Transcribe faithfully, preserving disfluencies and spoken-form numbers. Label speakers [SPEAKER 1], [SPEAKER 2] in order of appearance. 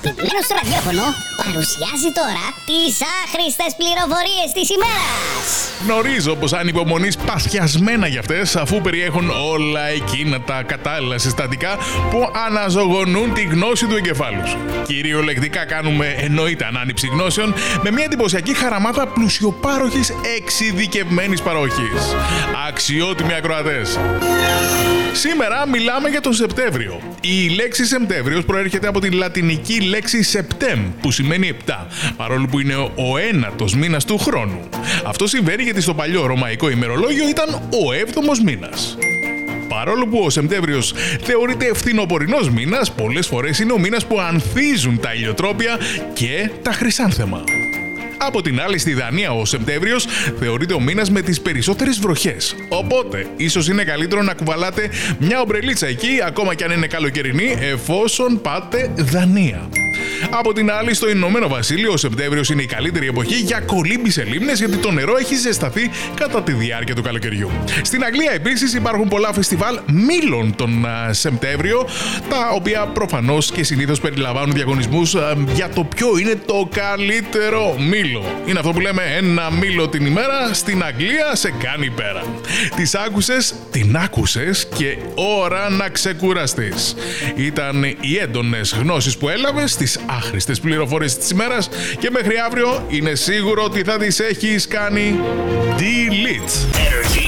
[SPEAKER 1] αγαπημένο στο ραδιόφωνο παρουσιάζει τώρα τις άχρηστες πληροφορίες της ημέρας.
[SPEAKER 2] Γνωρίζω πως ανυπομονείς παθιασμένα για αυτές, αφού περιέχουν όλα εκείνα τα κατάλληλα συστατικά που αναζωογονούν τη γνώση του εγκεφάλου σου. Κυριολεκτικά κάνουμε εννοείται ανάνυψη γνώσεων με μια εντυπωσιακή χαραμάδα πλουσιοπάροχης εξειδικευμένης παροχής. Αξιότιμοι ακροατές, σήμερα μιλάμε για τον Σεπτέμβριο. Η λέξη Σεπτέμβριος προέρχεται από την λατινική λέξη septem, που σημαίνει επτά, παρόλο που είναι ο ένατος μήνας του χρόνου. Αυτό συμβαίνει γιατί στο παλιό ρωμαϊκό ημερολόγιο ήταν ο έβδομος μήνας. Παρόλο που ο Σεπτέμβριος θεωρείται φθινοπορεινός μήνας, πολλές φορές είναι ο μήνας που ανθίζουν τα ηλιοτρόπια και τα χρυσάνθεμα. Από την άλλη, στη Δανία ο Σεπτέμβριος θεωρείται ο μήνας με τις περισσότερες βροχές. Οπότε, ίσως είναι καλύτερο να κουβαλάτε μια ομπρελίτσα εκεί, ακόμα κι αν είναι καλοκαιρινή, εφόσον πάτε Δανία. Από την άλλη, στο Ηνωμένο Βασίλειο, ο Σεπτέμβριος είναι η καλύτερη εποχή για κολύμπη σε λίμνες, γιατί το νερό έχει ζεσταθεί κατά τη διάρκεια του καλοκαιριού. Στην Αγγλία, επίσης, υπάρχουν πολλά φεστιβάλ μήλων τον α, Σεπτέμβριο, τα οποία προφανώς και συνήθως περιλαμβάνουν διαγωνισμούς α, για το ποιο είναι το καλύτερο μήλο. Είναι αυτό που λέμε ένα μήλο την ημέρα, στην Αγγλία σε κάνει πέρα. Τις άκουσες, την άκουσες και ώρα να ξεκουραστείς. Ήταν οι έντονες γνώσεις που έλαβες, τις άχρηστες πληροφορίες της ημέρας, και μέχρι αύριο είναι σίγουρο ότι θα τις έχεις κάνει delete.